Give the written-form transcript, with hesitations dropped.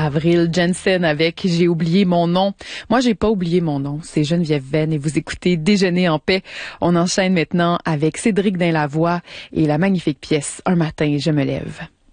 Avril Jensen avec J'ai oublié mon nom. Moi, j'ai pas oublié mon nom. C'est Geneviève Venn et vous écoutez Déjeuner en paix. On enchaîne maintenant avec Cédric Dainlavoie et la magnifique pièce Un matin, je me lève.